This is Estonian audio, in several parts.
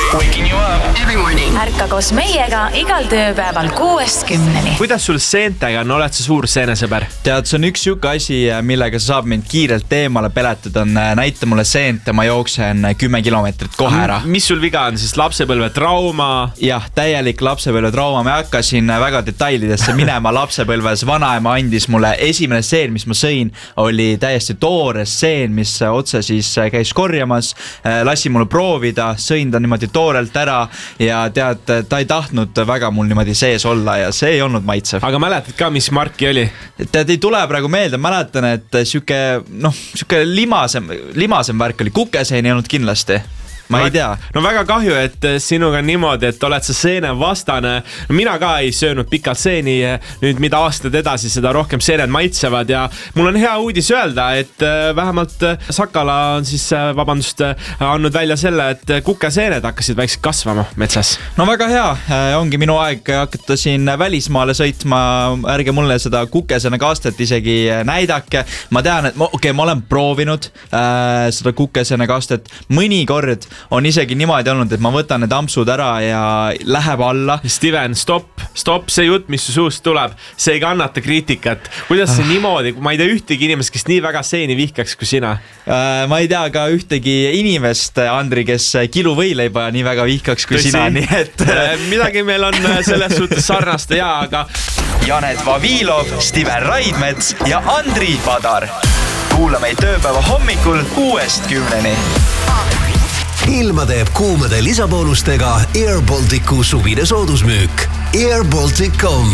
Waking you up every morning. Ärka koos meiega igal tööpäeval 6-10. Kuidas sul seentega on? Oled sa suur seenesõber? Tead, see on üks siuke asi, millega sa saab mind kiirelt eemale peletada, on näita mulle seent ja ma jooksen 10 kilomeetrit kohe ära. Mis sul viga on? Siis lapsepõlve trauma? Jah, täielik lapsepõlve trauma. Ma hakkasin väga detailidesse minema lapsepõlves. Vanaema andis mulle esimene seen, mis ma sõin, oli täiesti toores seen, mis otse siis käis korjamas. Lasi mulle proovida, sõin ta niimoodi toorelt ära ja tead, ta ei tahtnud väga mul niimoodi sees olla ja see ei olnud maitsev. Aga mäletad ka, mis marki oli? Tead, ei tule praegu meelde, mäletan, et siuke limasem värk oli, kukeseen ei olnud kindlasti. Ma ei tea. No väga kahju, et sinuga on niimoodi, et oled sa seene vastane. No mina ka ei söönud pikalt seeni, nüüd mida aastad edasi, seda rohkem seened maitsevad ja mul on hea uudis öelda, et vähemalt Sakala on siis, andnud välja selle, et kukeseened hakkasid väikselt kasvama metsas. No väga hea, ongi minu aeg hakata siin välismaale sõitma, ärge mulle seda kukeseene kastet isegi näidake. Ma tean, et ma olen proovinud seda kukeseene kastet mõnikord. On isegi niimoodi olnud, et ma võtan need ampsud ära ja läheb alla. Steven, stopp, see jutt, mis su suust tuleb, see ei kannata kriitikat. Kuidas see niimoodi, ma ei tea ühtegi inimest, kes nii väga seeni vihkaks kui sina? Ma ei tea ka ühtegi inimest, Andri, kes kilu võileiba nii väga vihkaks kui sina, nii et midagi meil on selles suhtes sarnast ja aga Janet Vavilov, Steven Raidmets ja Andri Padar. Kuula meid tööpäeva hommikul 6-10. Ilma teeb kuumade lisaboonustega Air Balticu suvine soodusmüük. airbaltic.com.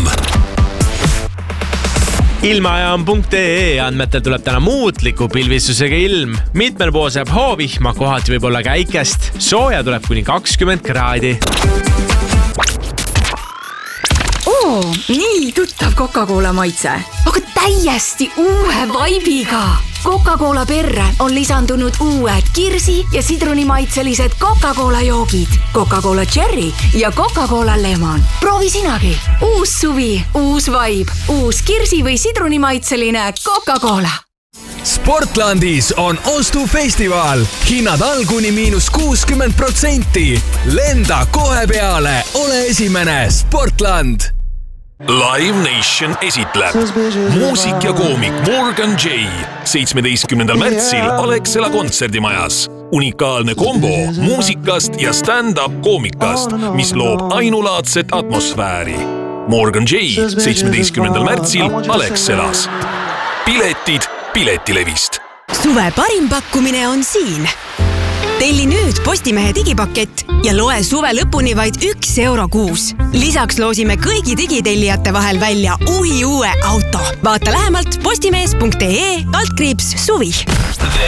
Ilmaajaam.ee andmetel tuleb täna muutliku pilvisusega ilm. Mitmel pool saab hoovihma, kohati võib olla käikest. Sooja tuleb kuni 20 kraadi. Nii tuttav Coca-Cola maitse, aga täiesti uue vaibiga. Coca-Cola perre on lisandunud uued kirsi ja sidrunimaitselised Coca-Cola joogid. Coca-Cola Cherry ja Coca-Cola Lemon. Proovi sinagi. Uus suvi, uus vaib, uus kirsi või sidrunimaitseline Coca-Cola. Sportlandis on ostufestival. Hinnad alguni -60%. Lenda kohe peale. Ole esimene. Sportland. Live Nation esitleb muusik ja koomik Morgan J. 17. märtsil Alexela kontserdimajas. Unikaalne kombo muusikast ja stand-up koomikast, mis loob ainulaadset atmosfääri. Morgan J. 17. märtsil Alexelas. Piletid Piletilevist. Suve parim pakkumine on siin. Telli nüüd Postimehe digipakett ja loe suve lõpuni vaid €1 kuus. Lisaks loosime kõigi digitellijate vahel välja uue auto. Vaata lähemalt postimees.ee/suvi.